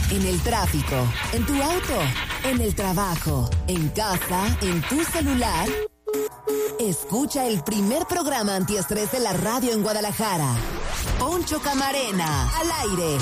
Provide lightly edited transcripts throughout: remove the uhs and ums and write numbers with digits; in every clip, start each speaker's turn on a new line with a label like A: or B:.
A: En el tráfico, en tu auto, en el trabajo, en casa, en tu celular. Escucha el primer programa antiestrés de la radio en Guadalajara. Poncho Camarena, al aire.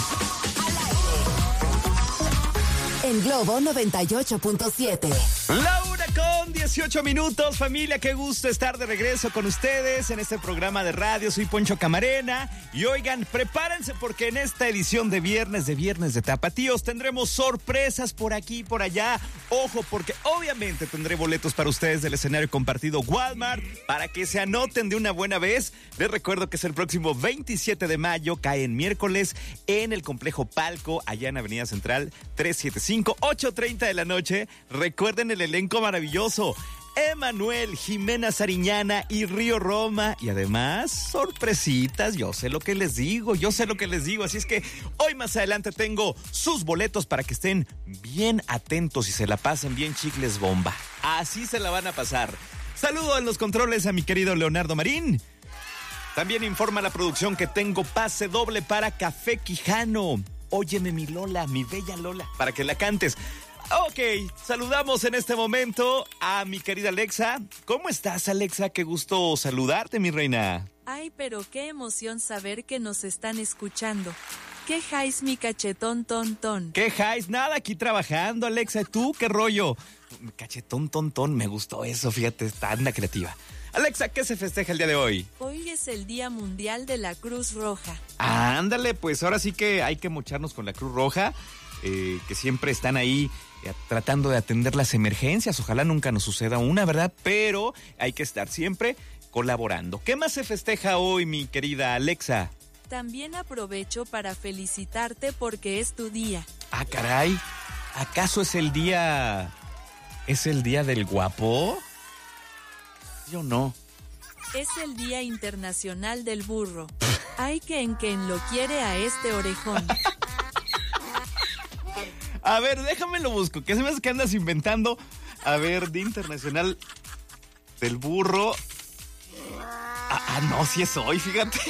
A: En Globo 98.7.
B: La 1:18, familia, qué gusto estar de regreso con ustedes en este programa de radio. Soy Poncho Camarena y oigan, prepárense porque en esta edición de Viernes de Tapatíos tendremos sorpresas por aquí y por allá. Ojo, porque obviamente tendré boletos para ustedes del escenario compartido Walmart para que se anoten de una buena vez. Les recuerdo que es el próximo 27 de mayo, cae en miércoles, en el Complejo Palco, allá en Avenida Central 375, 8:30 de la noche. Recuerden el elenco maravilloso: Emanuel, Jimena Sariñana y Río Roma. Y además, sorpresitas, yo sé lo que les digo. Así es que hoy más adelante tengo sus boletos para que estén bien atentos y se la pasen bien chicles bomba. Así se la van a pasar. Saludo en los controles a mi querido Leonardo Marín. También informa la producción que tengo pase doble para Café Quijano. Óyeme mi Lola, mi bella Lola, para que la cantes. Ok, saludamos en este momento a mi querida Alexa. ¿Cómo estás, Alexa? Qué gusto saludarte, mi reina.
C: Ay, pero qué emoción saber que nos están escuchando. ¿Qué jais, mi cachetón, ton?
B: ¿Qué jais? Nada, aquí trabajando, Alexa. ¿Tú qué rollo? Cachetón, ton, me gustó eso, fíjate, está anda creativa. Alexa, ¿qué se festeja el día de hoy?
C: Hoy es el Día Mundial de la Cruz Roja.
B: Ándale, pues ahora sí que hay que mocharnos con la Cruz Roja, que siempre están ahí tratando de atender las emergencias. Ojalá nunca nos suceda una, ¿verdad? Pero hay que estar siempre colaborando. ¿Qué más se festeja hoy, mi querida Alexa?
C: También aprovecho para felicitarte porque es tu día.
B: Ah, caray. ¿Acaso es el día del guapo? Yo no.
C: Es el Día Internacional del Burro. Hay quien lo quiere a este orejón.
B: A ver, déjame lo busco. ¿Qué se me hace que andas inventando? A ver, Día Internacional del Burro. No, sí es hoy, fíjate.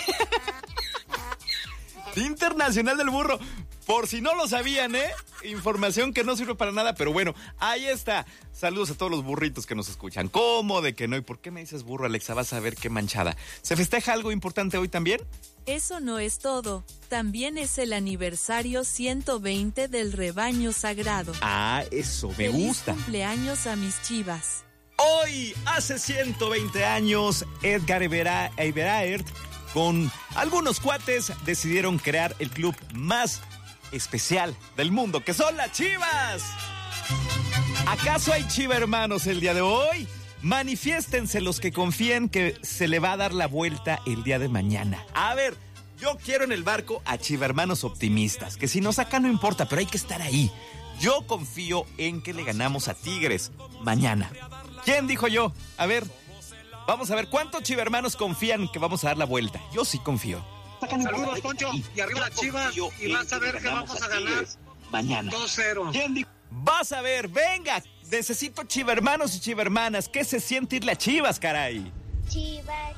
B: Día Internacional del Burro. Por si no lo sabían, información que no sirve para nada, pero bueno, ahí está. Saludos a todos los burritos que nos escuchan. ¿Cómo de que no? ¿Y por qué me dices burro, Alexa? Vas a ver qué manchada. ¿Se festeja algo importante hoy también?
C: Eso no es todo. También es el aniversario 120 del rebaño sagrado.
B: Ah, eso, me gusta.
C: Feliz cumpleaños a mis chivas.
B: Hoy, hace 120 años, Edgar Eiberaert, con algunos cuates, decidieron crear el club más especial del mundo, que son las Chivas. ¿Acaso hay Chiva hermanos el día de hoy? Manifiéstense los que confíen que se le va a dar la vuelta el día de mañana. A ver, yo quiero en el barco a Chiva hermanos optimistas, que si nos sacan no importa, pero hay que estar ahí. Yo confío en que le ganamos a Tigres mañana. ¿Quién dijo yo? A ver, vamos a ver cuántos Chiva hermanos confían que vamos a dar la vuelta. Yo sí confío.
D: Saludos, Poncho, y arriba las Chivas, y vas a ver que vamos a ganar
B: mañana
D: 2-0.
B: ¿Quién dijo? Vas a ver, venga, necesito Chiva hermanos y Chiva hermanas. ¿Qué se siente irle a Chivas, caray?
E: Chivas.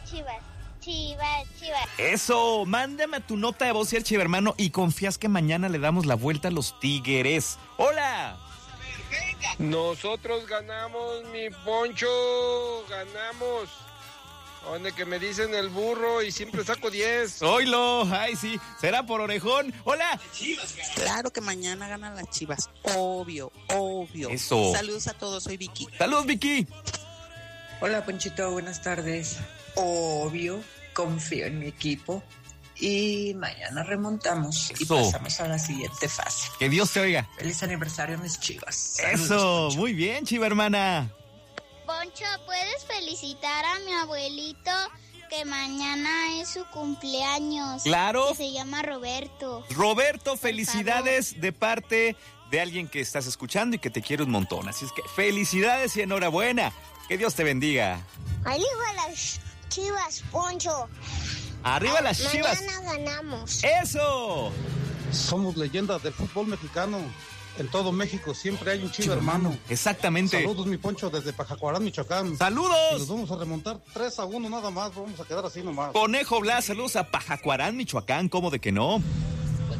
B: Eso, mándame tu nota de voz y el Chiva hermano y confías que mañana le damos la vuelta a los Tigres. ¡Hola!
F: Nosotros ganamos, mi Poncho, ganamos. Donde que me dicen el burro y siempre saco 10.
B: Oilo, ay sí, será por orejón. Hola.
G: Claro que mañana ganan las Chivas, obvio.
B: Eso.
G: Saludos a todos, soy Vicky.
B: Saludos, Vicky.
H: Hola, Ponchito, buenas tardes. Obvio, confío en mi equipo y mañana remontamos.
B: Eso.
H: Y pasamos a la siguiente fase.
B: Que Dios te oiga.
H: Feliz aniversario a mis Chivas.
B: Saludos, eso, Poncho. Muy bien, Chiva hermana.
E: Poncho, ¿puedes felicitar a mi abuelito que mañana es su cumpleaños?
B: Claro.
E: Que se llama Roberto.
B: Roberto, felicidades de parte de alguien que estás escuchando y que te quiere un montón. Así es que felicidades y enhorabuena. Que Dios te bendiga.
E: Arriba las Chivas, Poncho.
B: Arriba las Chivas.
E: Mañana ganamos.
B: ¡Eso!
I: Somos leyendas del fútbol mexicano. En todo México siempre hay un Chiva hermano.
B: Exactamente.
I: Saludos, mi Poncho, desde Pajacuarán, Michoacán.
B: ¡Saludos!
I: Y nos vamos a remontar 3-1 nada más. Vamos a quedar así nomás.
B: Conejo Blas, saludos a Pajacuarán, Michoacán. ¿Cómo de que no?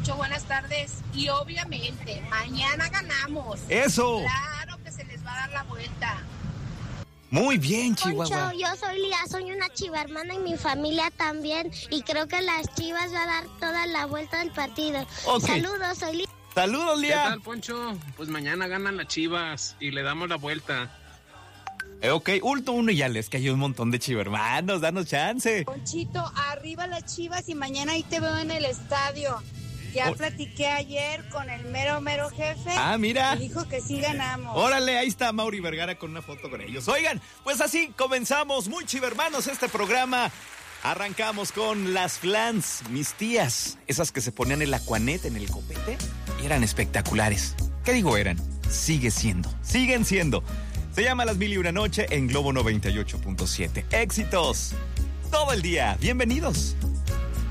J: Poncho, buenas tardes. Y obviamente, mañana ganamos.
B: ¡Eso!
J: Claro que se les va a dar la vuelta.
B: Muy bien, Chihuahua.
E: Poncho, yo soy Lía, soy una chiva hermana y mi familia también. Y creo que las Chivas va a dar toda la vuelta del partido.
B: Okay.
E: Saludos, soy Lía.
B: Saludos, Lía.
K: ¿Qué tal, Poncho? Pues mañana ganan las Chivas y le damos la vuelta.
B: Ok, último uno y ya les cayó un montón de chivermanos, danos chance.
L: Ponchito, arriba las Chivas y mañana ahí te veo en el estadio. Ya platiqué ayer con el mero jefe.
B: Ah, mira.
L: Y dijo que sí ganamos.
B: Órale, ahí está Mauri Vergara con una foto con ellos. Oigan, pues así comenzamos, muy chivermanos, este programa. Arrancamos con las flans, mis tías, esas que se ponían el Aquanet en el copete y eran espectaculares. ¿Qué digo eran? Siguen siendo. Se llama Las 1001 Noche en Globo 98.7. Éxitos todo el día. Bienvenidos.